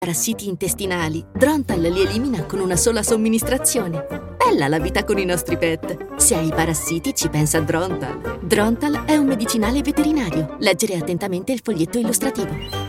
Parassiti intestinali, Drontal li elimina con una sola somministrazione. Bella la vita con i nostri pet. Se hai parassiti ci pensa Drontal. Drontal è un medicinale veterinario. Leggere attentamente il foglietto illustrativo.